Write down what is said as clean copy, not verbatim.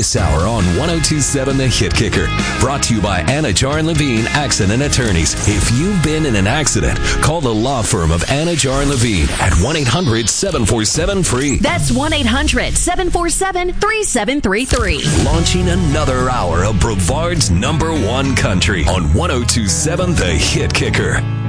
This hour on 1027 The Hit Kicker. Brought to you by Anna Jar and Levine Accident Attorneys. If you've been in an accident, call the law firm of Anna Jar and Levine at 1-800-747-FREE. That's 1-800-747-3733. Launching another hour of Brevard's #1 country on 1027 The Hit Kicker.